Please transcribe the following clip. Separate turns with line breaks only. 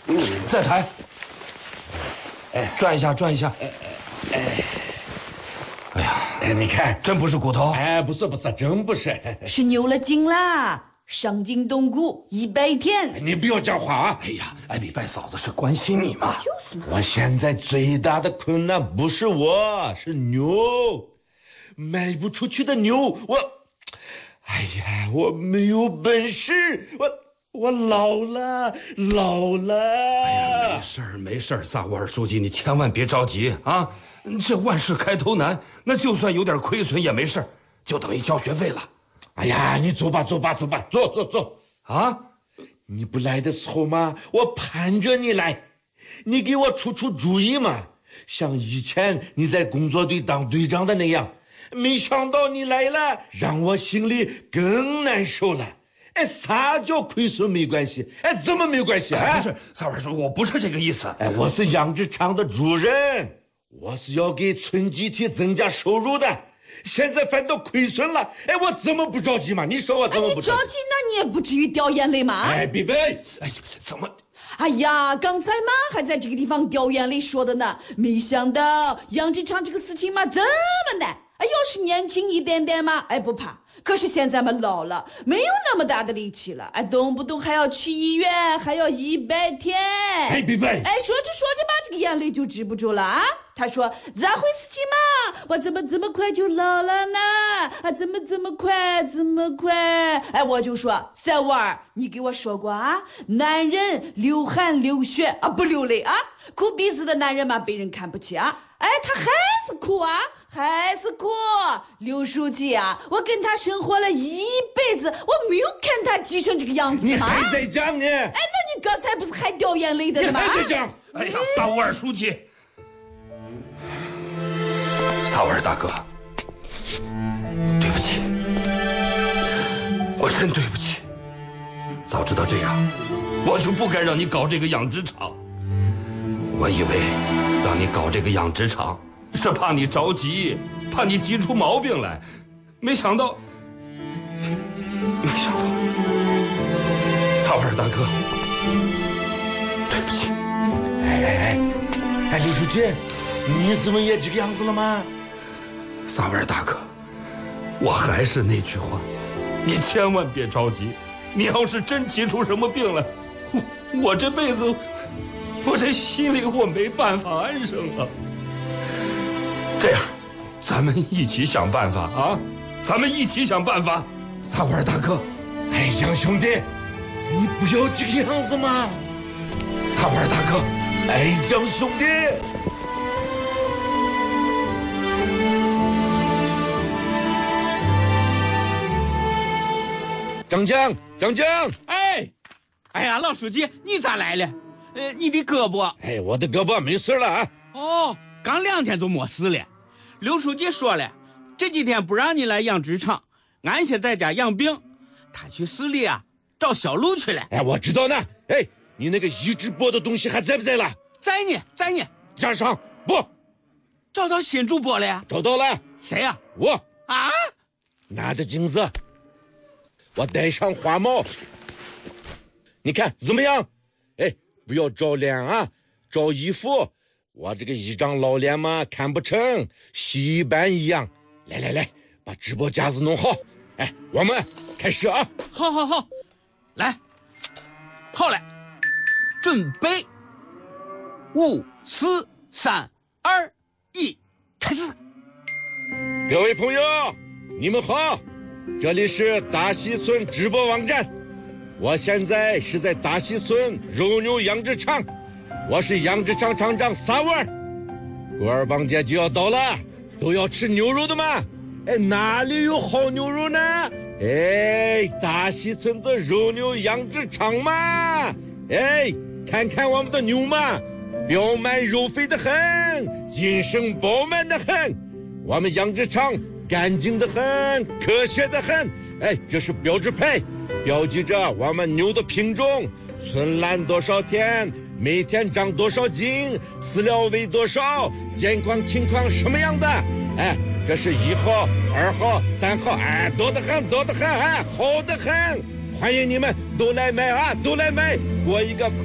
再抬，转一下，转一下。哎呀，
你看，
真不是骨头。
不是，真不是，
是牛了筋啦，伤筋动骨100天。
你不要讲话啊！
哎呀，艾比拜嫂子是关心你嘛。
就是嘛。
我现在最大的困难不是我，是牛，卖不出去的牛，哎呀，我没有本事，我老了。
哎呀，没事儿，萨沃尔书记，你千万别着急啊！这万事开头难，那就算有点亏损也没事，就等于交学费了。
哎呀，你走吧，坐。
啊！
你不来的时候嘛，我盼着你来，你给我出主意嘛，像以前你在工作队当队长的那样。没想到你来了，让我心里更难受了。啥叫亏损没关系？怎么没关系啊？
不是，萨沃尔书记，我不是这个意思。
我是养殖场的主人，我是要给村集体增加收入的。现在反倒亏损了，我怎么不着急嘛？你说我怎么不着急？
你着急，那你也不至于掉眼泪嘛？
贝贝，
怎么？
哎呀，刚才嘛还在这个地方掉眼泪说的呢，没想到养殖场这个事情嘛这么难。要是年轻一点点嘛，不怕。可是现在嘛老了，没有那么大的力气了，动不动还要去医院，还要100天。
贝贝，
说着吧，这个眼泪就止不住了啊！他说：“咋回事情嘛？我怎么这么快就老了呢？怎么这么快？我就说，萨沃尔，你给我说过啊，男人流汗流血不流泪啊，哭鼻子的男人嘛被人看不起啊。他还是哭啊。刘书记啊，我跟他生活了一辈子，我没有看他急成这个样子嘛。
你还在讲呢？
那你刚才不是还掉眼泪的吗？
你还在讲？
哎呀，萨沃尔书记，萨沃尔大哥，对不起，我真对不起。早知道这样，我就不该让你搞这个养殖场。我以为让你搞这个养殖场是怕你着急，怕你急出毛病来，没想到，萨沃尔大哥，对不起。
刘书记，你怎么也这个样子了吗？
萨沃尔大哥，我还是那句话，你千万别着急。你要是真急出什么病来，我这辈子，我这心里我没办法安生了。这样，咱们一起想办法啊！咱们一起想办法，萨沃尔大哥。
杨兄弟，你不要这个样子嘛！
萨沃尔大哥，
杨兄弟。张江，
哎呀，老书记，你咋来了？你的胳膊？
我的胳膊没事了啊。
哦，刚2天就没事了。刘书记说了，这几天不让你来养殖场，安歇在家养病。他去市里找小路去了。
我知道呢。你那个移植播的东西还在不在了？
在呢。
加上不？
找到新主播了呀？
找到了。
谁呀？
我
啊！
拿着镜子，我戴上花帽，你看怎么样？不要照脸啊，照衣服。我这个一张老脸嘛，看不成，洗衣板一样。来，把直播架子弄好。我们开始啊！
好，来，好了，准备，5、4、3、2、1，开始。
各位朋友，你们好，这里是大溪村直播网站。我现在是在大溪村肉牛养殖场，我是养殖场厂长萨沃尔。古尔邦节就要到了，都要吃牛肉的嘛。哪里有好牛肉呢？大溪村的肉牛养殖场嘛。看看我们的牛嘛，膘满肉肥的很，精神饱满的很。我们养殖场干净的很，科学的很。这是标志牌，标记着我们牛的品种，存栏多少天，每天长多少斤，饲料喂多少，健康情况什么样的。这是1号、2号、3号，多得很，好得很，欢迎你们都来买啊，都来买，过一个